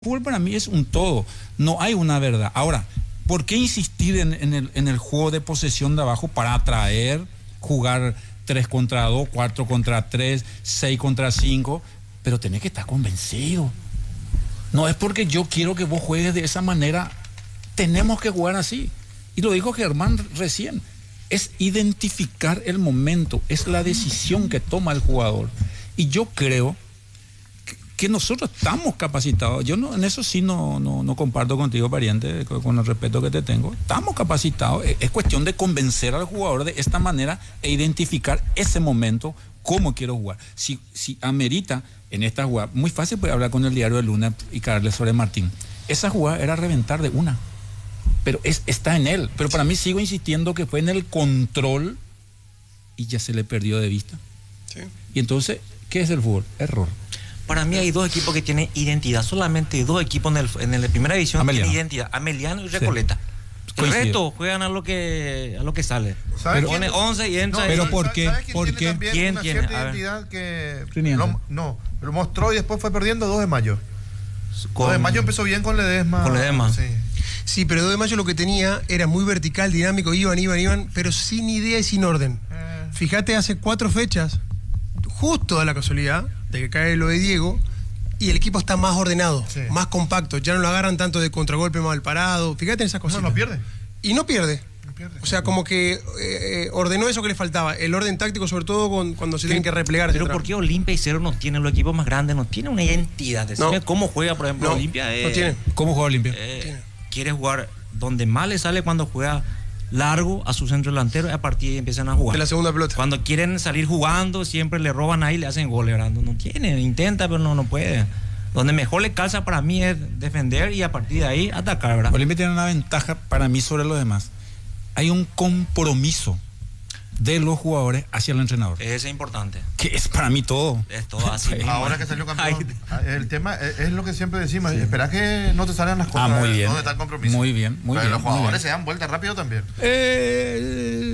fútbol para mí es un todo, no hay una verdad. Ahora, ¿por qué insistir en el juego de posesión de abajo para atraer, jugar 3 contra 2, 4 contra 3, 6 contra 5? Pero tenés que estar convencido. No es porque yo quiero que vos juegues de esa manera, tenemos que jugar así. Y lo dijo Germán recién, es identificar el momento, es la decisión que toma el jugador. Y yo creo que nosotros estamos capacitados. Yo no, en eso sí no comparto contigo, pariente, con el respeto que te tengo. Estamos capacitados. Es cuestión de convencer al jugador de esta manera e identificar ese momento, cómo quiero jugar. Si amerita en esta jugada, muy fácil puede hablar con el Diario de Luna y caerle sobre Martín. Esa jugada era reventar de una. Pero está en él. Pero para mí sigo insistiendo que fue en el control y ya se le perdió de vista. Sí. Y entonces, ¿qué es el fútbol? Error. Para mí hay dos equipos que tienen identidad. Solamente dos equipos en la primera división tienen identidad. Ameliano y Recoleta. Sí. El resto juegan a lo que sale. Pone 11 y entra. No, pero ¿por qué? ¿Por qué? ¿Quién una tiene? Cierta identidad que lo mostró y después fue perdiendo 2 de mayo. 2 de mayo empezó bien con Ledesma. Sí, pero 2 de mayo lo que tenía era muy vertical, dinámico, iban, pero sin idea y sin orden. Fíjate, hace 4 fechas, justo da la casualidad de que cae lo de Diego, y el equipo está más ordenado, más compacto, ya no lo agarran tanto de contragolpe mal parado. Fíjate en esas cosas. No pierde. Y no pierde. O sea, como que ordenó eso que le faltaba, el orden táctico, sobre todo cuando se tienen que replegar. Pero ¿por qué Olimpia y Cerro no tienen, los equipos más grandes, no tienen una identidad? Decime cómo juega, por ejemplo, Olimpia. No tiene. ¿Cómo juega Olimpia? Quiere jugar donde más le sale cuando juega largo a su centro delantero, y a partir de ahí empiezan a jugar. De la segunda pelota. Cuando quieren salir jugando, siempre le roban ahí y le hacen goles. No tiene, intenta, pero no puede. Donde mejor le calza para mí es defender y a partir de ahí atacar, ¿verdad? Olimpia tiene una ventaja para mí sobre los demás. Hay un compromiso de los jugadores hacia el entrenador. Eso es importante. Que es para mí todo. Es todo así mismo. Ahora que salió campeón, el tema es lo que siempre decimos, espera que no te salgan las cosas. Muy bien. ¿Dónde está el compromiso? Muy bien. Pero los jugadores se dan vuelta rápido también. Pero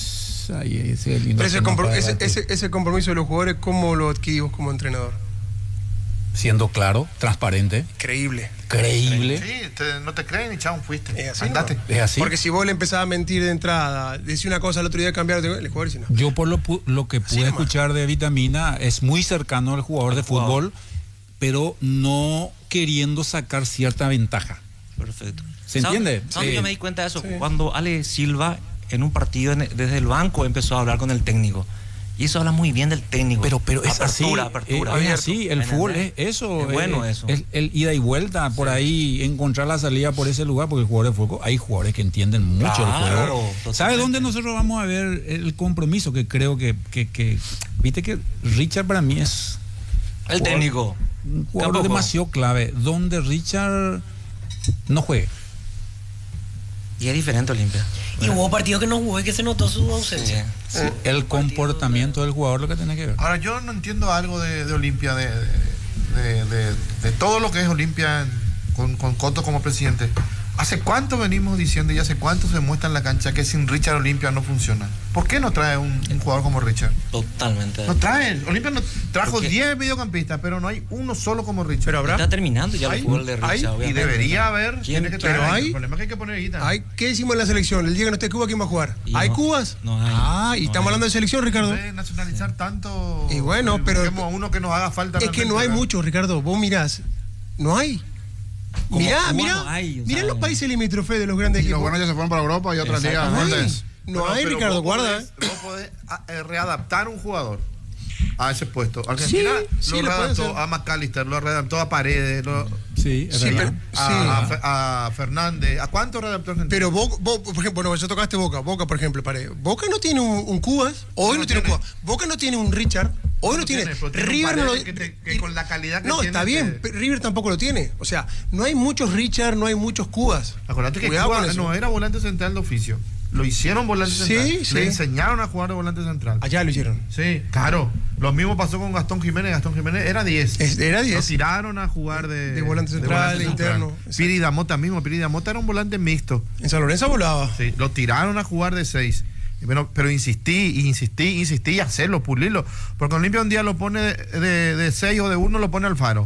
ese compromiso de los jugadores, ¿cómo lo adquirimos como entrenador? Siendo claro, transparente. Creíble. Sí, no te creen y chao, fuiste. Es así, andate. ¿no? Es así. Porque si vos le empezabas a mentir de entrada, decir una cosa al otro día cambiar, el jugador dice no. Yo por lo que pude escuchar de Vitamina, es muy cercano al jugador de fútbol, pero no queriendo sacar cierta ventaja. Perfecto. ¿Se entiende? ¿Sabes? Yo me di cuenta de eso cuando Ale Silva en un partido desde el banco empezó a hablar con el técnico. Y eso habla muy bien del técnico. Pero es apertura, así. Es así. El fútbol es eso. Es bueno eso. El ida y vuelta, por ahí, encontrar la salida por ese lugar, porque el jugador de fútbol, hay jugadores que entienden mucho el juego. ¿Sabes dónde nosotros vamos a ver el compromiso? Que creo que viste que Richard para mí es el técnico. Un jugador demasiado clave. Donde Richard no juegue. Y es diferente Olimpia. Y hubo partidos que no jugó y que se notó su ausencia. Sí. El comportamiento del jugador lo que tiene que ver. Ahora, yo no entiendo algo de Olimpia, de todo lo que es Olimpia con Coto como presidente. ¿Hace cuánto venimos diciendo y hace cuánto se muestra en la cancha que sin Richard Olimpia no funciona? ¿Por qué no trae un jugador como Richard? Totalmente. No trae. Olimpia trajo 10 mediocampistas, pero no hay uno solo como Richard. Pero habrá. Está terminando ya el fútbol de Richard. Y debería haber. ¿Quién? Tiene que traer. Pero hay. El problema es que hay que poner guita. ¿Qué decimos en la selección? El día que no esté Cuba, ¿quién va a jugar? ¿Hay Cubas? No hay. Y estamos hablando de selección, Ricardo. No debe nacionalizar tanto. Y bueno, pero. Busquemos a uno que nos haga falta. Es que no hay muchos, Ricardo. Vos mirás. No hay. Mirá los países limítrofes de los grandes equipos. Los buenos ya se fueron para Europa y otras ligas. No hay, Ricardo, guarda. Vos podés readaptar un jugador a ese puesto. Argentina lo readaptó a McAllister, lo readaptó a Paredes, a Fernández. ¿A cuánto readaptó Argentina? Pero vos, por ejemplo, ya tocaste Boca, por ejemplo, Paredes. Boca no tiene un Cubas, hoy no tiene un Cubas. Boca no tiene un Richard. Hoy no tiene. River no lo que con la calidad que no, tiene. No, está bien. River tampoco lo tiene. O sea, no hay muchos Richard, no hay muchos Cubas. Acordate que Cuba no era volante central de oficio. Lo hicieron volante central. Le enseñaron a jugar de volante central. Allá lo hicieron. Sí, claro. Lo mismo pasó con Gastón Jiménez. Gastón Jiménez era 10. Era 10. Lo tiraron a jugar de volante central, de interno. Piri Damota mismo. Piri Damota era un volante mixto. En San Lorenzo volaba. Sí, lo tiraron a jugar de 6. Pero insistí y hacerlo, pulirlo. Porque Olimpia un día lo pone de 6 o de 1, lo pone Alfaro.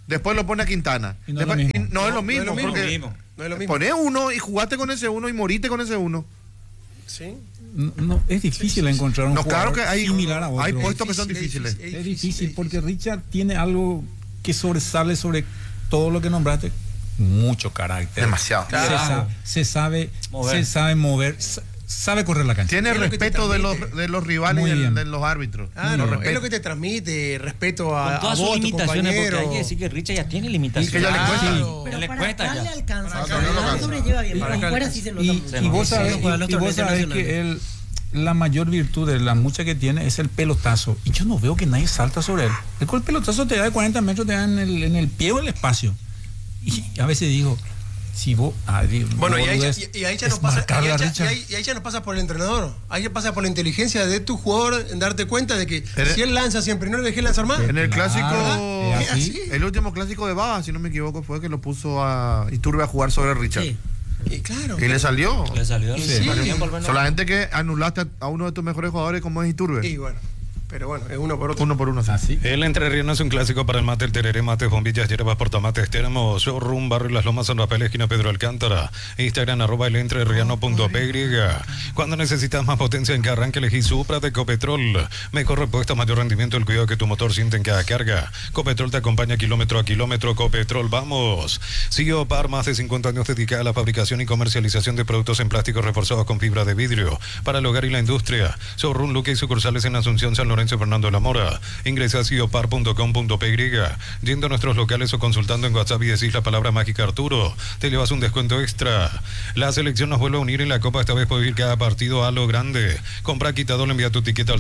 después lo pone a Quintana. Y no después, es lo mismo. no es lo mismo, porque No es lo mismo. poné uno y jugaste con ese uno y moriste con ese uno. ¿Sí? No, es difícil encontrar un jugador claro que hay, similar a otro. hay puestos que son difíciles. Es difícil porque Richard tiene algo que sobresale sobre todo lo que nombraste. Mucho carácter. Demasiado. Se sabe mover, sabe correr la cancha. Tiene respeto de los rivales y de los árbitros. Es lo que te transmite, respeto a con todas vos, sus tu limitaciones, porque compañero. hay que decir que Richard ya tiene limitaciones. Y que ya le cuesta. Pero Ya le para cuesta acá ya. le alcanza. Para acá no lo alcanza. Sobrelleva bien. Para Pero acá fuera le sí se nota mucho. Y vos Sí, sabés, juega los y vos torneos sabés internacionales. que la mayor virtud de las muchas que tiene es el pelotazo. Y yo no veo que nadie salta sobre él. El pelotazo te da de 40 metros, te da en el pie o el espacio. Y a veces digo, si vos... Bueno, y ahí ya nos pasa, marcarla, Richard. y ahí ya nos pasa por el entrenador. Ahí ya pasa por la inteligencia de tu jugador en darte cuenta de que si él lanza siempre, no le dejé lanzar más. En el clásico, es así. el último clásico de Baja, si no me equivoco, fue que lo puso a Iturbe a jugar sobre Richard. Sí. Y claro. Y le salió. Le salió Sí. tiempo al menos. Solamente que anulaste a uno de tus mejores jugadores como es Iturbe. Y bueno, pero bueno, es uno por otro. Uno por uno. Sí. Así. El Entrerriano es un clásico para el mate, el tereré, mates, bombillas, hierbas, portamates, termos, showroom, barrio Las Lomas, San Rafael, esquina Pedro Alcántara, Instagram, @elentrerriano.py. Cuando necesitas más potencia en que arranque, elegí Supra de Copetrol. Mejor repuesto, mayor rendimiento, el cuidado que tu motor siente en cada carga. Copetrol te acompaña kilómetro a kilómetro. Copetrol, vamos. CEO Par, más de 50 años dedicada a la fabricación y comercialización de productos en plásticos reforzados con fibra de vidrio para el hogar y la industria. Showroom Luque y sucursales en Asunción, San Lorenzo, Fernando La Mora. Ingresa a ciopar.com.py. Yendo a nuestros locales o consultando en WhatsApp y decís la palabra mágica Arturo, te llevas un descuento extra. La selección nos vuelve a unir en la Copa. Esta vez puedes ir cada partido a lo grande. Compra Quitadol, envía tu tiquete al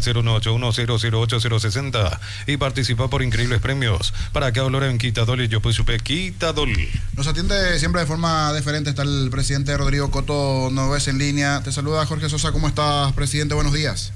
0981-008-060 y participa por increíbles premios. Para cada olor en Quitadol y yo pues supe Quitadol. Nos atiende siempre de forma diferente. Está el presidente Rodrigo Cotto, nos ves en línea. Te saluda Jorge Sosa. ¿Cómo estás, presidente? Buenos días.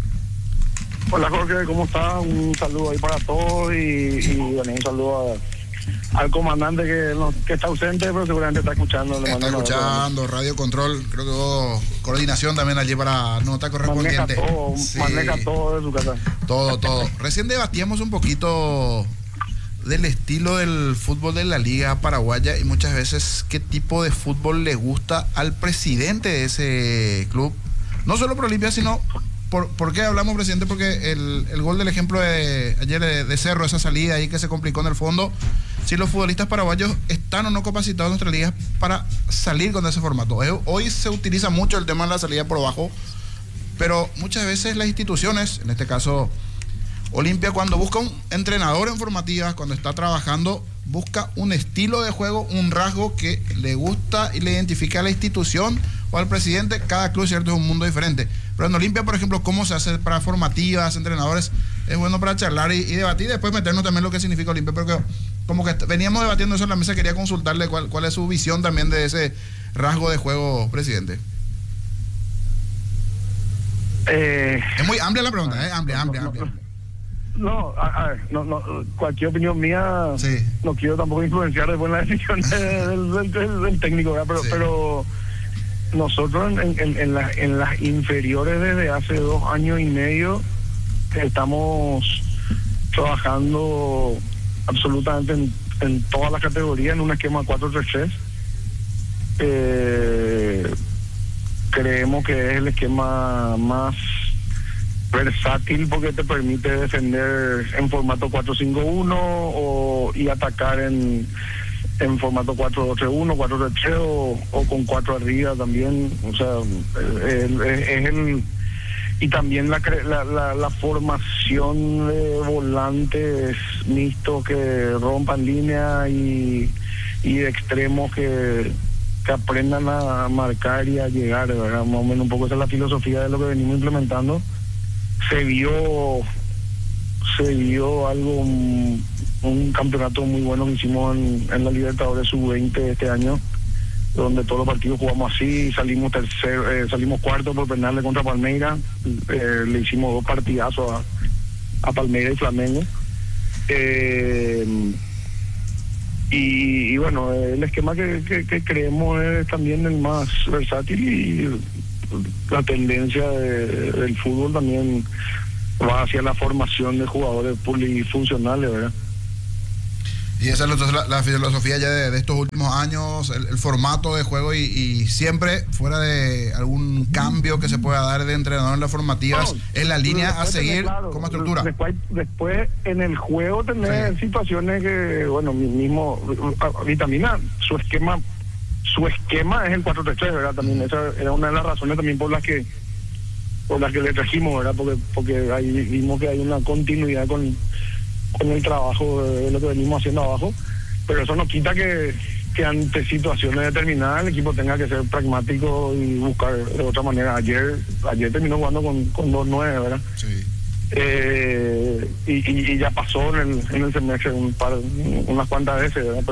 Hola Jorge, ¿cómo estás? Un saludo ahí para todos y bueno, un saludo al comandante que está ausente, pero seguramente está escuchando. Está escuchando, Radio Control, creo que hubo coordinación también allí para nota correspondiente. Maneja todo de su casa. Todo. Recién debatíamos un poquito del estilo del fútbol de la Liga Paraguaya y muchas veces qué tipo de fútbol le gusta al presidente de ese club. No solo por Olimpia, sino... ¿Por qué hablamos, presidente? Porque el gol del ejemplo de ayer de Cerro, esa salida ahí que se complicó en el fondo, si los futbolistas paraguayos están o no capacitados en nuestra liga para salir con ese formato. Hoy se utiliza mucho el tema de la salida por abajo, pero muchas veces las instituciones, en este caso Olimpia, cuando busca un entrenador en formativas, cuando está trabajando, busca un estilo de juego, un rasgo que le gusta y le identifica a la institución o al presidente. Cada club, cierto, es un mundo diferente. Pero en Olimpia, por ejemplo, ¿cómo se hace para formativas, entrenadores? Es bueno para charlar y debatir, y después meternos también lo que significa Olimpia, porque como que veníamos debatiendo eso en la mesa, quería consultarle cuál es su visión también de ese rasgo de juego, presidente. Es muy amplia la pregunta, amplia. No, a ver, no, cualquier opinión mía, sí. No quiero tampoco influenciar después en la decisión del técnico, ¿verdad? Pero nosotros en las inferiores desde hace 2 años y medio estamos trabajando absolutamente en todas las categorías en un esquema 4-3-3. Creemos que es el esquema más versátil porque te permite defender en formato 4-5-1 y atacar en formato 4-2-3-1, 4-3-3 o con 4 arriba también. O sea, y también la formación de volantes mixtos que rompan línea y de extremos que aprendan a marcar y a llegar, ¿verdad? Más o menos un poco esa es la filosofía de lo que venimos implementando. Se vio algo, un campeonato muy bueno que hicimos en la Libertadores Sub-20 este año, donde todos los partidos jugamos así, salimos cuarto por penales contra Palmeiras, le hicimos 2 partidazos a Palmeiras y Flamengo. Y bueno, el esquema que creemos es también el más versátil y la tendencia del fútbol también va hacia la formación de jugadores polifuncionales, ¿verdad? Y esa es entonces la filosofía ya de estos últimos años, el formato de juego y siempre fuera de algún cambio que se pueda dar de entrenador en las formativas, es la línea a seguir como estructura. Después en el juego tener situaciones que, bueno, mismo Vitamina, su esquema es el 4-3-3, ¿verdad? También esa era una de las razones también por las que le trajimos, ¿verdad? Porque ahí vimos que hay una continuidad con el trabajo de lo que venimos haciendo abajo, pero eso no quita que ante situaciones determinadas el equipo tenga que ser pragmático y buscar de otra manera. Ayer terminó jugando con 2-9, ¿verdad? Sí. Y ya pasó en el semestre unas cuantas veces, ¿verdad?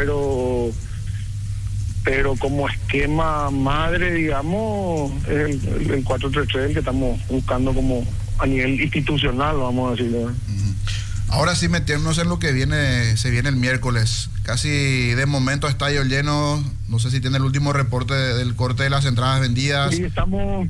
Pero como esquema madre, digamos, es el 4-3-3 el que estamos buscando como a nivel institucional, vamos a decirlo. Ahora sí, metiéndonos en lo que se viene el miércoles. Casi de momento estadio lleno. No sé si tiene el último reporte del corte de las entradas vendidas. Sí, estamos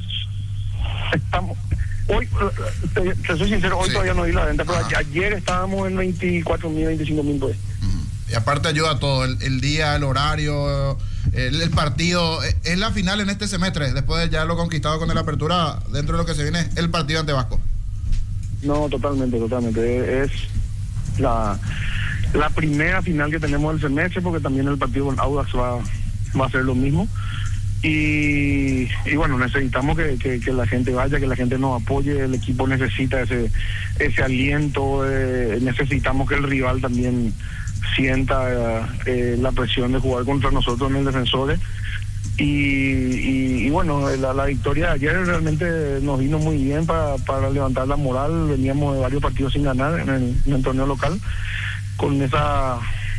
hoy, te soy sincero, hoy todavía no di la venta, pero ayer estábamos en 24.000, 25.000 pues. Y aparte ayuda todo, el día, el horario, el partido. Es la final en este semestre, después de ya lo conquistado con la apertura, dentro de lo que se viene, el partido ante Vasco. No, totalmente. Es la primera final que tenemos del semestre, porque también el partido con Audax va a ser lo mismo. Y bueno, necesitamos que la gente vaya, que la gente nos apoye. El equipo necesita ese aliento. Necesitamos que el rival también sienta la presión de jugar contra nosotros en el Defensores. Y bueno, la victoria de ayer realmente nos vino muy bien para levantar la moral. Veníamos de varios partidos sin ganar en el torneo local, con esa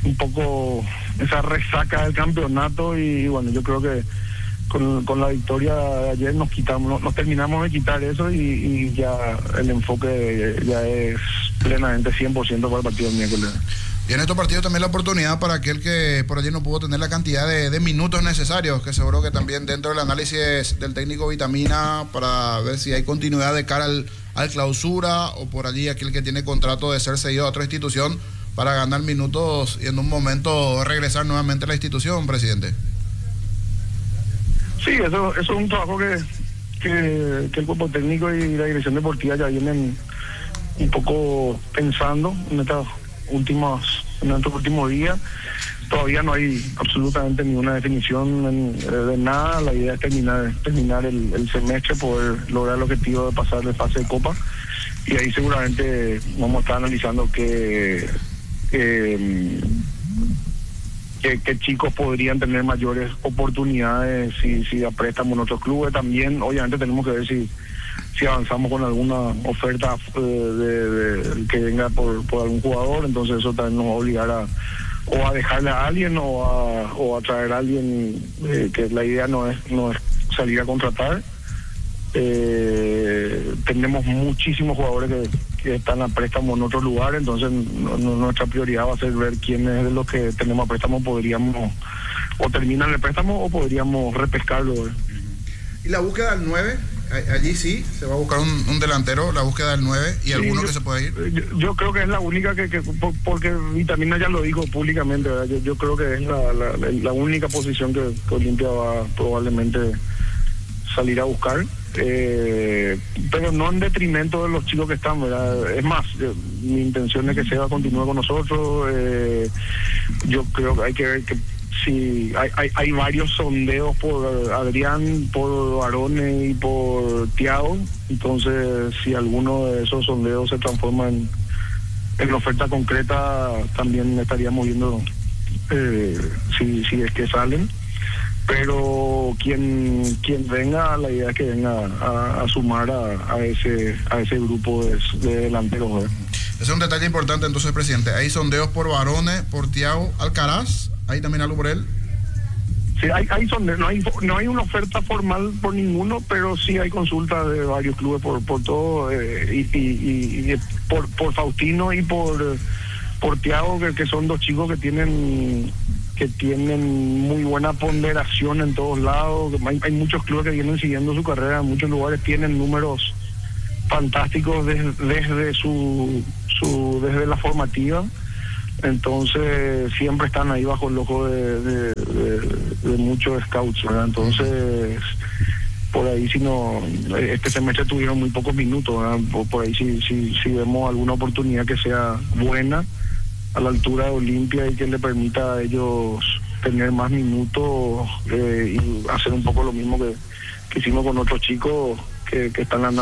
resaca del campeonato. Y bueno, yo creo que con la victoria de ayer nos terminamos de quitar eso y ya el enfoque ya es plenamente 100% para el partido del miércoles. Y en estos partidos también la oportunidad para aquel que por allí no pudo tener la cantidad de minutos necesarios, que seguro que también dentro del análisis del técnico Vitamina, para ver si hay continuidad de cara al clausura, o por allí aquel que tiene contrato de ser cedido a otra institución para ganar minutos y en un momento regresar nuevamente a la institución, presidente. Sí, eso es un trabajo que el cuerpo técnico y la dirección deportiva ya vienen un poco pensando en estos últimos días. Todavía no hay absolutamente ninguna definición de nada. La idea es terminar el semestre, poder lograr el objetivo de pasar de fase de Copa, y ahí seguramente vamos a estar analizando qué chicos podrían tener mayores oportunidades si a préstamo en otros clubes. También obviamente tenemos que ver si avanzamos con alguna oferta que venga por algún jugador. Entonces eso también nos va a obligar a dejarle a alguien o a traer a alguien, que la idea no es salir a contratar. Tenemos muchísimos jugadores que están a préstamo en otro lugar, entonces nuestra prioridad va a ser ver quiénes de los que tenemos a préstamo podríamos o terminan el préstamo o podríamos repescarlo. ¿Y la búsqueda del 9? Allí sí, se va a buscar un delantero, la búsqueda del 9 y alguno que se pueda ir. Yo creo que es la única que porque Vitamina ya lo dijo públicamente, ¿verdad? Yo creo que es la única posición que Olimpia va probablemente salir a buscar, pero no en detrimento de los chicos que están, ¿verdad? Es más, mi intención es que Seba continúe con nosotros. Yo creo que hay que ver que si hay varios sondeos por Adrián, por Barone y por Thiago. Entonces, si alguno de esos sondeos se transforma en oferta concreta, también estaríamos viendo si es que salen. Pero quien venga, la idea es que venga a sumar a ese grupo de delanteros. Ese es un detalle importante entonces, presidente. Hay sondeos por Barone, por Thiago, Alcaraz. ¿Hay también algo por él? Sí, hay sondeos. No hay una oferta formal por ninguno, pero sí hay consultas de varios clubes por todo, y por Faustino y por Thiago, que son dos chicos que tienen muy buena ponderación en todos lados. Hay muchos clubes que vienen siguiendo su carrera, en muchos lugares tienen números fantásticos desde la formativa. Entonces siempre están ahí bajo el ojo de muchos scouts, ¿verdad? Entonces por ahí si no, este semestre tuvieron muy pocos minutos, ¿verdad? Por ahí si vemos alguna oportunidad que sea buena a la altura de Olimpia y que le permita a ellos tener más minutos y hacer un poco lo mismo que hicimos con otros chicos que están